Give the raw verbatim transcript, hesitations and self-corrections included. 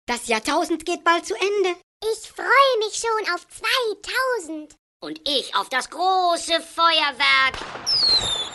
Das Jahrtausend geht bald zu Ende. Ich freue mich schon auf zweitausend. Und ich auf das große Feuerwerk.